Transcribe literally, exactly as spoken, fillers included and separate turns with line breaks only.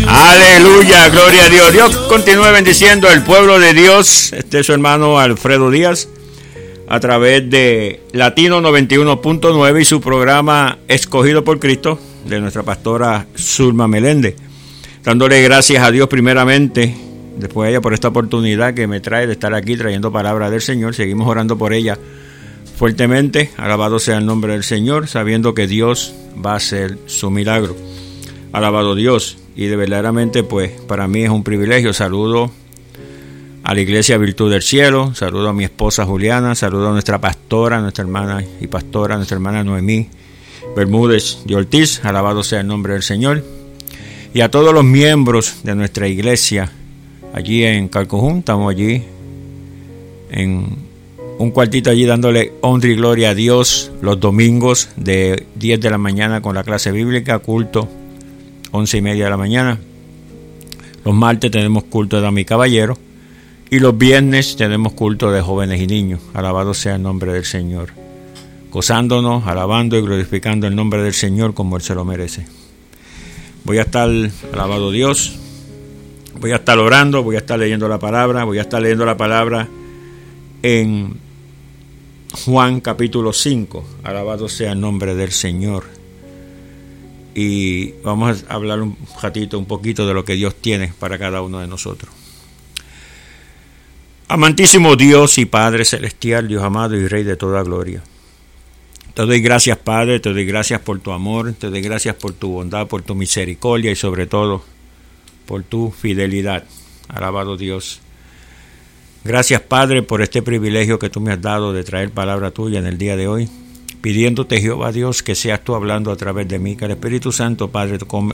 Aleluya, gloria a Dios. Dios continúe bendiciendo al pueblo de Dios. Este es su hermano Alfredo Díaz a través de Latino noventa y uno punto nueve y su programa Escogido por Cristo de nuestra pastora Zulma Meléndez. Dándole gracias a Dios primeramente, después de ella por esta oportunidad que me trae de estar aquí trayendo palabra del Señor. Seguimos orando por ella fuertemente. Alabado sea el nombre del Señor, sabiendo que Dios va a hacer su milagro. Alabado Dios. Y de verdaderamente, pues, para mí es un privilegio. Saludo a la Iglesia Virtud del Cielo, saludo a mi esposa Juliana, saludo a nuestra pastora, nuestra hermana y pastora, nuestra hermana Noemí Bermúdez de Ortiz, alabado sea el nombre del Señor. Y a todos los miembros de nuestra iglesia, allí en Calcojún, estamos allí en un cuartito allí dándole honra y gloria a Dios los domingos de diez de la mañana con la clase bíblica, culto once y media de la mañana. Los martes tenemos culto de dama y caballero y los viernes tenemos culto de jóvenes y niños. Alabado sea el nombre del Señor, gozándonos, alabando y glorificando el nombre del Señor como Él se lo merece. Voy a estar, alabado Dios, voy a estar orando, voy a estar leyendo la palabra, voy a estar leyendo la palabra en Juan capítulo cinco. Alabado sea el nombre del Señor. Y vamos a hablar un ratito, un poquito de lo que Dios tiene para cada uno de nosotros. Amantísimo Dios y Padre Celestial, Dios amado y Rey de toda gloria. Te doy gracias, Padre, te doy gracias por tu amor, te doy gracias por tu bondad, por tu misericordia y sobre todo por tu fidelidad. Alabado Dios. Gracias, Padre, por este privilegio que tú me has dado de traer palabra tuya en el día de hoy. Pidiéndote, Jehová Dios, que seas tú hablando a través de mí, que el Espíritu Santo, Padre,